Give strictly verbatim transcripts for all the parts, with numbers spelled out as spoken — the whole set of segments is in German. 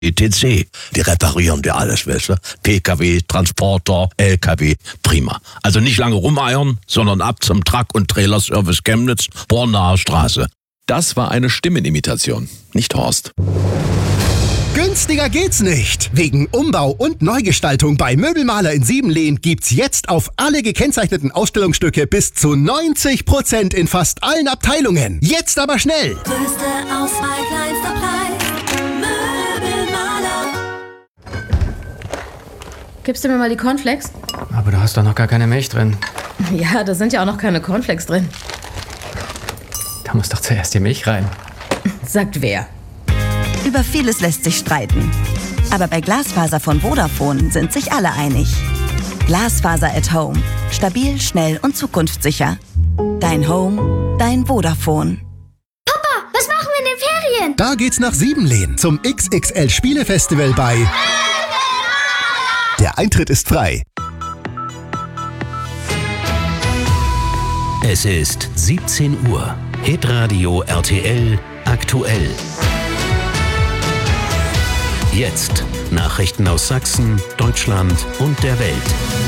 et cetera. Die reparieren dir alles, weißt du? P K W, Transporter, L K W, prima. Also nicht lange rumeiern, sondern ab zum Truck- und Trailerservice Chemnitz, Bornaer Straße. Das war eine Stimmenimitation, nicht Horst. Günstiger geht's nicht. Wegen Umbau und Neugestaltung bei Möbelmaler in Siebenlehn gibt's jetzt auf alle gekennzeichneten Ausstellungsstücke bis zu neunzig Prozent in fast allen Abteilungen. Jetzt aber schnell! Größte Auswahl, kleinster Preis. Möbelmaler. Gibst du mir mal die Cornflakes? Aber du hast doch noch gar keine Milch drin. Ja, da sind ja auch noch keine Cornflakes drin. Da muss doch zuerst die Milch rein. Sagt wer? Über vieles lässt sich streiten. Aber bei Glasfaser von Vodafone sind sich alle einig. Glasfaser at Home. Stabil, schnell und zukunftssicher. Dein Home, dein Vodafone. Papa, was machen wir in den Ferien? Da geht's nach Siebenlehn zum X X L Spielefestival bei... Der Eintritt ist frei. Es ist siebzehn Uhr. Hitradio R T L aktuell. Jetzt Nachrichten aus Sachsen, Deutschland und der Welt.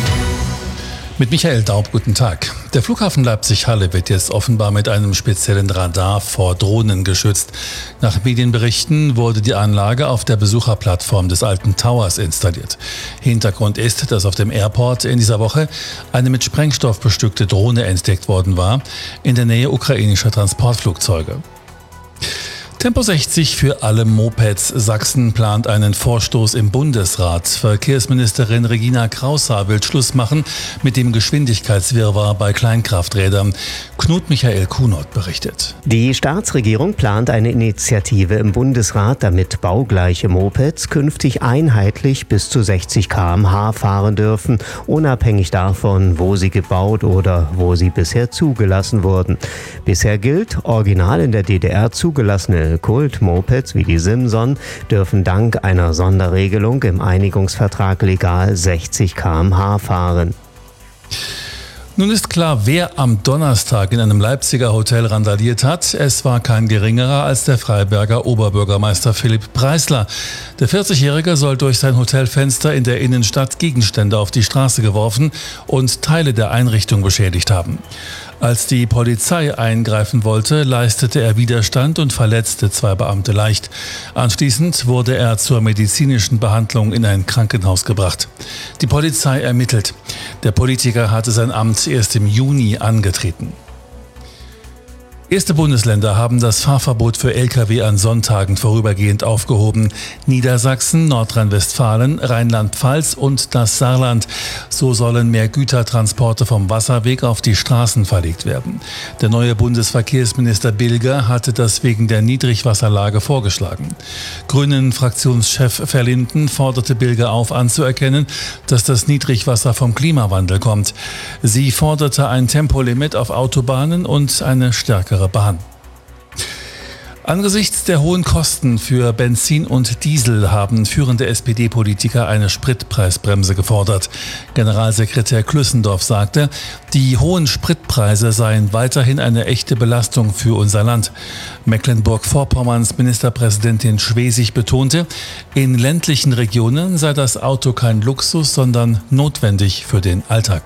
Mit Michael Daub, guten Tag. Der Flughafen Leipzig-Halle wird jetzt offenbar mit einem speziellen Radar vor Drohnen geschützt. Nach Medienberichten wurde die Anlage auf der Besucherplattform des alten Towers installiert. Hintergrund ist, dass auf dem Airport in dieser Woche eine mit Sprengstoff bestückte Drohne entdeckt worden war, in der Nähe ukrainischer Transportflugzeuge. Tempo sechzig für alle Mopeds. Sachsen plant einen Vorstoß im Bundesrat. Verkehrsministerin Regina Kraushaar will Schluss machen mit dem Geschwindigkeitswirrwarr bei Kleinkrafträdern. Knut Michael Kunert berichtet. Die Staatsregierung plant eine Initiative im Bundesrat, damit baugleiche Mopeds künftig einheitlich bis zu sechzig Kilometer pro Stunde fahren dürfen, unabhängig davon, wo sie gebaut oder wo sie bisher zugelassen wurden. Bisher gilt, original in der D D R zugelassene Kult-Mopeds wie die Simson dürfen dank einer Sonderregelung im Einigungsvertrag legal sechzig Kilometer pro Stunde fahren. Nun ist klar, wer am Donnerstag in einem Leipziger Hotel randaliert hat. Es war kein geringerer als der Freiberger Oberbürgermeister Philipp Preisler. Der vierzigjährige soll durch sein Hotelfenster in der Innenstadt Gegenstände auf die Straße geworfen und Teile der Einrichtung beschädigt haben. Als die Polizei eingreifen wollte, leistete er Widerstand und verletzte zwei Beamte leicht. Anschließend wurde er zur medizinischen Behandlung in ein Krankenhaus gebracht. Die Polizei ermittelt. Der Politiker hatte sein Amt erst im Juni angetreten. Erste Bundesländer haben das Fahrverbot für L K W an Sonntagen vorübergehend aufgehoben. Niedersachsen, Nordrhein-Westfalen, Rheinland-Pfalz und das Saarland. So sollen mehr Gütertransporte vom Wasserweg auf die Straßen verlegt werden. Der neue Bundesverkehrsminister Bilger hatte das wegen der Niedrigwasserlage vorgeschlagen. Grünen-Fraktionschef Verlinden forderte Bilger auf, anzuerkennen, dass das Niedrigwasser vom Klimawandel kommt. Sie forderte ein Tempolimit auf Autobahnen und eine stärkere Bahn. Angesichts der hohen Kosten für Benzin und Diesel haben führende S P D-Politiker eine Spritpreisbremse gefordert. Generalsekretär Klüssendorf sagte, die hohen Spritpreise seien weiterhin eine echte Belastung für unser Land. Mecklenburg-Vorpommerns Ministerpräsidentin Schwesig betonte, in ländlichen Regionen sei das Auto kein Luxus, sondern notwendig für den Alltag.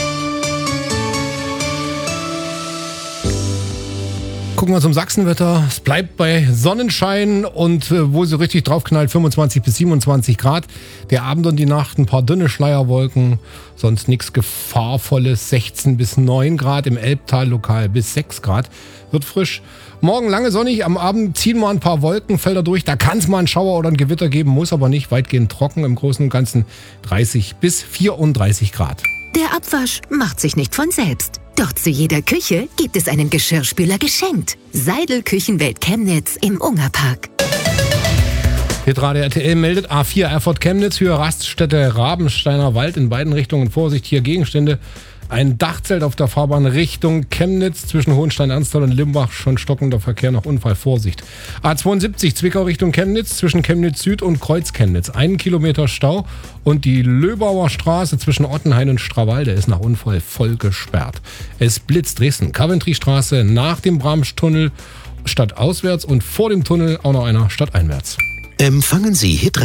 Gucken wir zum Sachsenwetter. Es bleibt bei Sonnenschein und äh, wo sie richtig draufknallt, fünfundzwanzig bis siebenundzwanzig Grad. Der Abend und die Nacht ein paar dünne Schleierwolken, sonst nichts Gefahrvolles, sechzehn bis neun Grad, im Elbtal lokal bis sechs Grad. Wird frisch. Morgen lange sonnig, am Abend ziehen mal ein paar Wolkenfelder durch. Da kann es mal einen Schauer oder ein Gewitter geben, muss aber nicht, weitgehend trocken, im Großen und Ganzen dreißig bis vierunddreißig Grad. Der Abwasch macht sich nicht von selbst. Doch zu jeder Küche gibt es einen Geschirrspüler geschenkt. Seidel Küchenwelt Chemnitz im Ungerpark. Hitradio R T L meldet A vier Erfurt Chemnitz, Höhe Raststätte Rabensteiner Wald in beiden Richtungen. Vorsicht, hier Gegenstände. Ein Dachzelt auf der Fahrbahn Richtung Chemnitz zwischen Hohenstein-Ernsthal und Limbach. Schon stockender Verkehr, noch Unfall, Vorsicht. A zweiundsiebzig Zwickau Richtung Chemnitz zwischen Chemnitz Süd und Kreuz Chemnitz. Einen Kilometer Stau und die Löbauer Straße zwischen Ottenhain und Strawalde ist nach Unfall voll gesperrt. Es blitzt Dresden. Coventry Straße nach dem Bramstunnel stadtauswärts und vor dem Tunnel auch noch einer stadteinwärts. Empfangen Sie Hit